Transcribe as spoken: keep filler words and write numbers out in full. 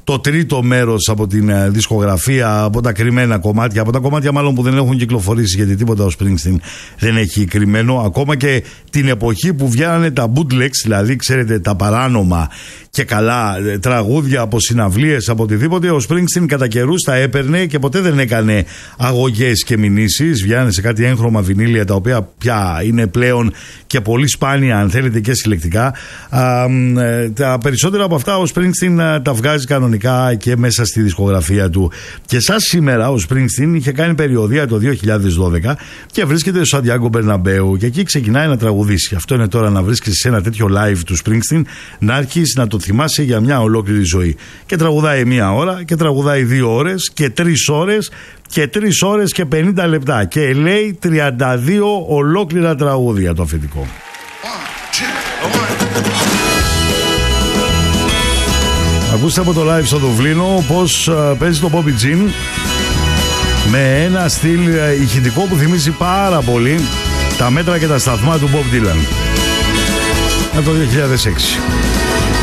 το τρίτο μέρος από την uh, δισκογραφία, από τα κρυμμένα κομμάτια, από τα κομμάτια μάλλον που δεν έχουν κυκλοφορήσει, γιατί τίποτα ο Springsteen δεν έχει κρυμμένο. Ακόμα και την εποχή που βγαίνανε τα bootlegs, δηλαδή ξέρετε τα παράνομα και καλά τραγούδια από συναυλίες, από οτιδήποτε, ο Springsteen κατά καιρούς τα έπαιρνε και ποτέ δεν έκανε αγωγές και μηνύσεις. Βγαίνανε σε κάτι έγχρωμα βινίλια, τα οποία πια είναι πλέον και πολύ σπάνια, αν θέλετε, και συλλεκτικά. Α, τα περισσότερα από αυτά ο Springsteen τα βγάζει κανονικά και μέσα στη δισκογραφία του. Και σαν σήμερα ο Springsteen είχε κάνει περιοδεία το δύο χιλιάδες δώδεκα και βρίσκεται στο Σαντιάγκο Μπερναμπέου και εκεί ξεκινάει να τραγουδήσει. Αυτό είναι τώρα να βρίσκεσαι σε ένα τέτοιο live του Springsteen, να αρχίσει να το θυμάσαι για μια ολόκληρη ζωή. Και τραγουδάει μία ώρα και τραγουδάει δύο ώρες και τρεις ώρες και τρεις ώρες και πενήντα λεπτά και λέει τριάντα δύο ολόκληρα τραγούδια το αφεντικό. Ακούστε από το live στο Δουβλίνο πως uh, παίζει το Bobby Jean με ένα στυλ uh, ηχητικό που θυμίζει πάρα πολύ τα μέτρα και τα σταθμά του Bob Dylan από το δύο χιλιάδες έξι.